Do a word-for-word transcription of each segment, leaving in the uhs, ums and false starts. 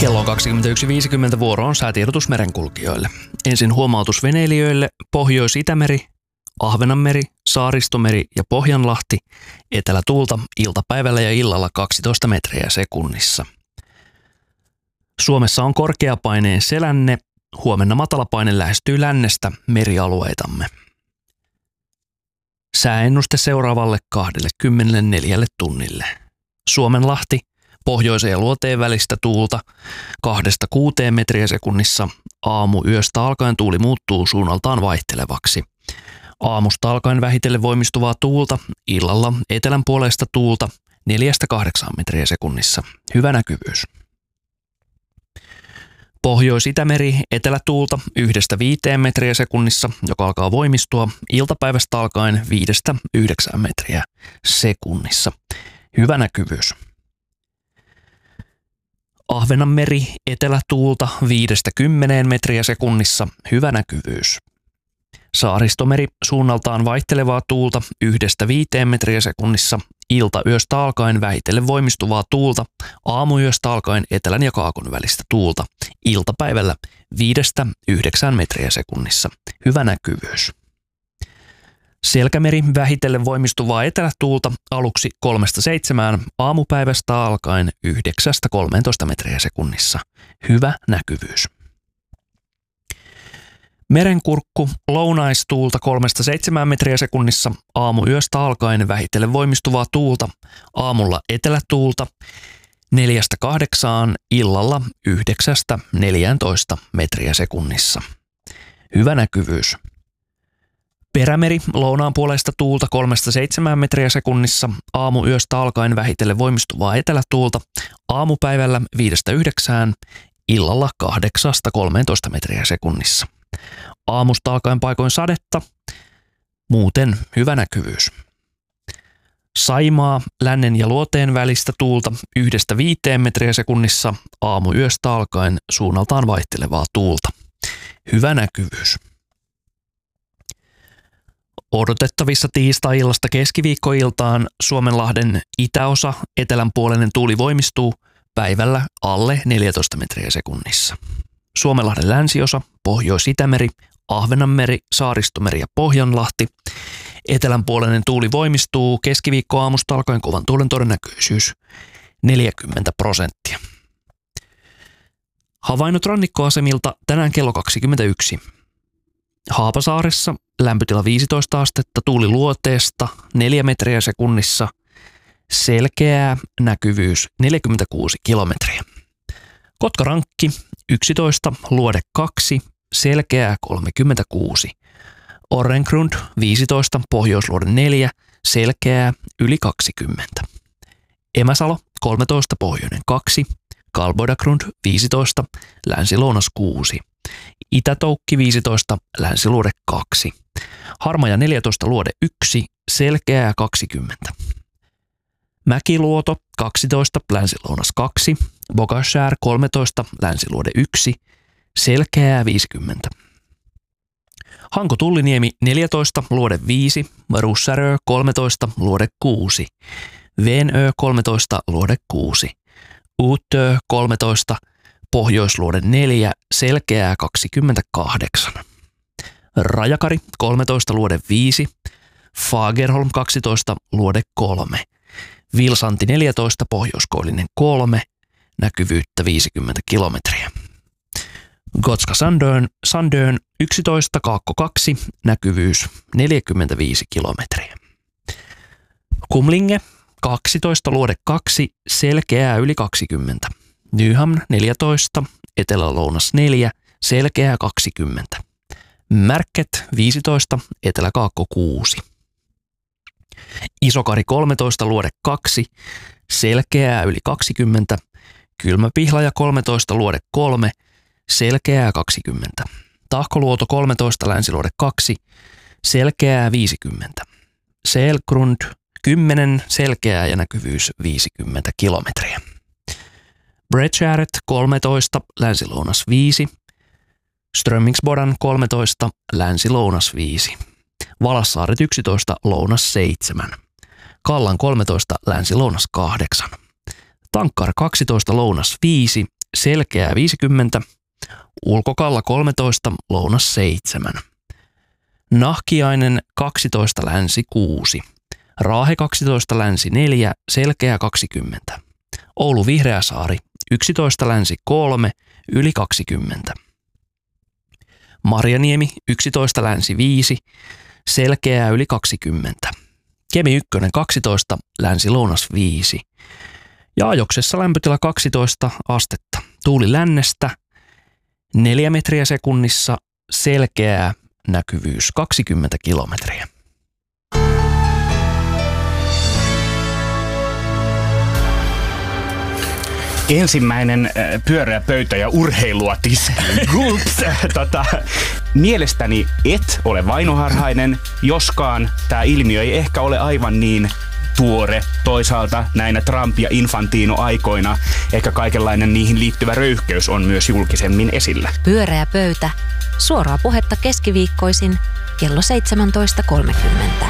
Kello on kaksikymmentäyksi viisikymmentä, vuoro on säätiedotus merenkulkijoille. Ensin huomautus veneilijöille: Pohjois-Itämeri, Ahvenanmeri, Saaristomeri ja Pohjanlahti, etelätuulta iltapäivällä ja illalla kaksitoista metriä sekunnissa. Suomessa on korkeapaineen selänne, huomenna matalapaine lähestyy lännestä merialueitamme. Sääennuste seuraavalle kaksikymmentäneljä tunnille. Suomenlahti, pohjoisen ja luoteen välistä tuulta kahdesta kuuteen metriä sekunnissa. Aamu yöstä alkaen tuuli muuttuu suunnaltaan vaihtelevaksi. Aamusta alkaen vähitellen voimistuvaa tuulta, illalla etelän puolesta tuulta neljästä kahdeksaan metriä sekunnissa. Hyvä näkyvyys. Pohjois-Itämeri, etelätuulta yhdestä viiteen metriä sekunnissa, joka alkaa voimistua iltapäivästä alkaen viidestä yhdeksään metriä sekunnissa. Hyvä näkyvyys. Ahvenanmeri, etelätuulta viidestä kymmeneen metriä sekunnissa. Hyvä näkyvyys. Saaristomeri, suunnaltaan vaihtelevaa tuulta yhdestä viiteen metriä sekunnissa. Ilta yöstä alkaen vähitellen voimistuvaa tuulta. Aamuyöstä alkaen etelän ja kaakon välistä tuulta. Iltapäivällä viidestä yhdeksään metriä sekunnissa. Hyvä näkyvyys. Selkämeri, vähitellen voimistuvaa etelätuulta aluksi kolmesta seitsemään, aamupäivästä alkaen yhdeksästä kolmeentoista metriä sekunnissa. Hyvä näkyvyys. Merenkurkku, lounaistuulta kolmesta seitsemään metriä sekunnissa, aamuyöstä alkaen vähitellen voimistuvaa tuulta, aamulla etelätuulta neljästä kahdeksaan, illalla yhdeksästä neljääntoista metriä sekunnissa. Hyvä näkyvyys. Perämeri, lounaan puolesta tuulta kolmesta seitsemään metriä sekunnissa, aamuyöstä alkaen vähitellen voimistuvaa etelätuulta, aamupäivällä viidestä yhdeksään, illalla kahdeksasta kolmeentoista metriä sekunnissa. Aamusta alkaen paikoin sadetta, muuten hyvä näkyvyys. Saimaa, lännen ja luoteen välistä tuulta yhdestä viiteen metriä sekunnissa, aamuyöstä alkaen suunnaltaan vaihtelevaa tuulta. Hyvä näkyvyys. Odotettavissa tiistai-illasta keskiviikkoiltaan Suomenlahden itäosa, etelänpuoleinen tuuli voimistuu päivällä alle neljätoista metriä sekunnissa. Suomenlahden länsiosa, Pohjois-Itämeri, Ahvenanmeri, Saaristomeri ja Pohjanlahti. Etelänpuoleinen tuuli voimistuu keskiviikkoaamusta alkaen kovan tuulen todennäköisyys neljäkymmentä prosenttia. Havainnot rannikkoasemilta tänään kello kaksikymmentäyksi. Haapasaaressa lämpötila viisitoista astetta, tuuli luoteesta neljä metriä sekunnissa, selkeää näkyvyys neljäkymmentäkuusi kilometriä. Kotkarankki yksitoista, luode kaksi, selkeää kolmekymmentäkuusi. Orrengrund viisitoista, pohjoisluode neljä, selkeää yli kaksikymmentä. Emäsalo kolmetoista, pohjoinen kaksi, Kalbodagrund viisitoista, länsi-lounas kuusi. Itätoukki viisitoista, länsiluode kaksi. Harmaja neljätoista, luode yksi, selkeää kaksikymmentä. Mäkiluoto kaksitoista, länsilounas kaksi. Bogashär kolmetoista, länsiluode yksi, selkeää viisikymmentä. Hanko-Tulliniemi neljätoista, luode viisi. Russärö kolmetoista, luode kuusi. Venö kolmetoista, luode kuusi. Uutö kolmetoista, pohjoisluode neljä, selkeää kaksikymmentäkahdeksan. Rajakari kolmetoista, luode viisi. Fagerholm kaksitoista, luode kolme. Vilsanti neljätoista, pohjoiskoillinen kolme, näkyvyyttä viisikymmentä kilometriä. Gotska Sandön, Sandön yksitoista, Kaakko kaksi, näkyvyys neljäkymmentäviisi kilometriä. Kumlinge kaksitoista, luode kaksi, selkeää yli kaksikymmentä. Nyhamn neljätoista, etelä-lounas neljä, selkeää kaksikymmentä. Märket viisitoista, etelä-kaakko kuusi. Isokari kolmetoista, luode kaksi, selkeää yli kaksikymmentä. Kylmäpihlaja kolmetoista, luode kolme, selkeää kaksikymmentä. Tahkoluoto kolmetoista, länsiluode kaksi, selkeää viisikymmentä. Selgrund kymmenen, selkeää ja näkyvyys viisikymmentä kilometriä. Bredgäret kolmetoista, länsi-lounas viisi. Strömmingsbodan kolmetoista, länsi-lounas viisi. Valassaaret yksitoista, lounas seitsemän. Kallan kolmetoista, länsi-lounas kahdeksan. Tankkar kaksitoista, lounas viisi, selkeää viisikymmentä, ulkokalla kolmetoista, lounas seitsemän. Nahkiainen kaksitoista, länsi kuusi. Raahe kaksitoista, länsi neljä, selkeä kaksikymmentä. Oulu Vihreäsaari yksitoista, länsi kolme, yli kaksikymmentä. Marjaniemi yksitoista, länsi viisi, selkeää yli kaksikymmentä. Kemi ykkönen kaksitoista, länsi lounas viisi. Ja Ajoksessa lämpötila kaksitoista astetta. Tuuli lännestä neljä metriä sekunnissa, selkeää näkyvyys kaksikymmentä kilometriä. Ensimmäinen äh, pyöreä pöytä ja urheiluatis. Gulps. tota, mielestäni et ole vainoharhainen, joskaan tämä ilmiö ei ehkä ole aivan niin tuore. Toisaalta näinä Trump- ja Infantino-aikoina ehkä kaikenlainen niihin liittyvä röyhkeys on myös julkisemmin esillä. Pyöreä pöytä. Suoraa puhetta keskiviikkoisin kello seitsemäntoista kolmekymmentä.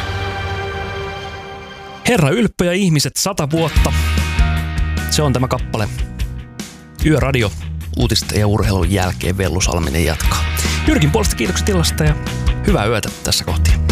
Herra Ylppö ja ihmiset sata vuotta. Se on tämä kappale. Yöradio uutisten ja urheilun jälkeen Vellu Salminen jatkaa. Jyrkin puolesta kiitokset illasta ja hyvää yötä tässä kohti.